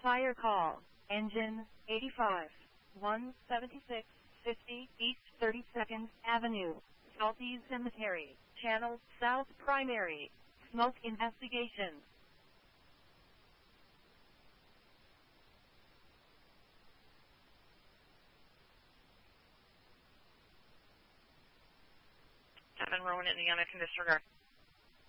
Fire call. Engine 85. 176, 50 East 32nd Avenue. Salty Cemetery. Channel South Primary. Smoke investigation. Rowan, Indiana, can disregard.